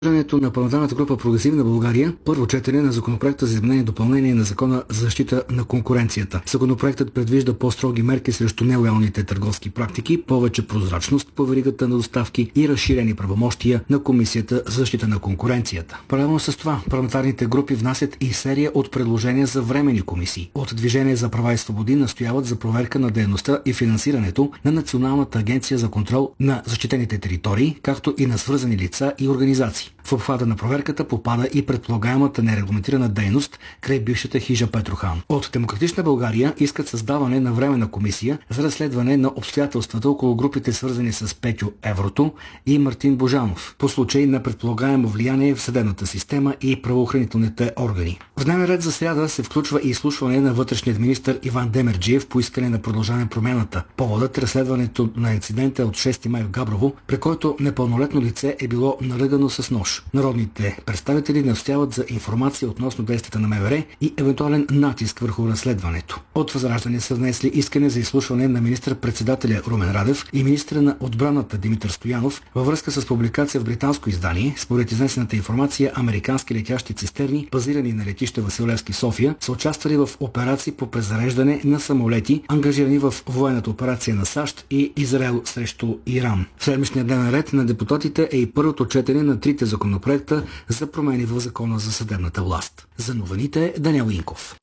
На парламентарната група Прогресивна България първо четене на законопроекта за изменение и допълнение на Закона за защита на конкуренцията. Законопроектът предвижда по-строги мерки срещу нелоялните търговски практики, повече прозрачност по веригата на доставки и разширени правомощия на Комисията за защита на конкуренцията. Паралелно с това, парламентарните групи внасят и серия от предложения за временни комисии. От Движение за права и свободи настояват за проверка на дейността и финансирането на Националната агенция за контрол на защитените територии, както и на свързани лица и организации. В обхвата на проверката попада и предполагаемата нерегламентирана дейност край бившата хижа Петрохан. От Демократична България искат създаване на временна комисия за разследване на обстоятелствата около групите, свързани с Петю Еврото и Мартин Божанов, по случай на предполагаемо влияние в съдебната система и правоохранителните органи. В дневен ред за сряда се включва и изслушване на вътрешният министър Иван Демерджиев по искане на Продължаваме промяната. Поводът е разследването на инцидента от 6 май в Габрово, при който непълнолетно лице е било налъгано с нож. Народните представители настояват за информация относно действията на МВР и евентуален натиск върху разследването. От Възраждане са внесли искане за изслушване на министър-председателя Румен Радев и министъра на отбраната Димитър Стоянов във връзка с публикация в британско издание. Според изнесената информация, американски летящи цистерни, базирани на летище Васил Левски, София, са участвали в операции по презареждане на самолети, ангажирани в военната операция на САЩ и Израел срещу Иран. В седмичния дневен ред на депутатите е и първото четене на трите законопроекта за промени в Закона за съдебната власт. За новините Даниел Инков.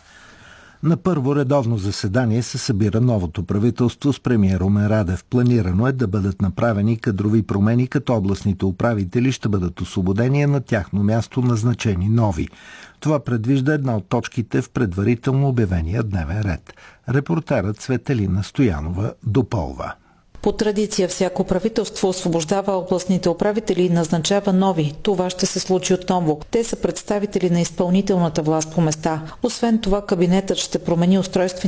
На първо редовно заседание се събира новото правителство с премиер Румен Радев. Планирано е да бъдат направени кадрови промени, като областните управители ще бъдат освободени, а на тяхно място назначени нови. Това предвижда една от точките в предварително обявения дневен ред. Репортерът Цветелина Стоянова допълва. По традиция всяко правителство освобождава областните управители и назначава нови. Това ще се случи отново. Те са представители на изпълнителната власт по места. Освен това, кабинетът ще промени устройствени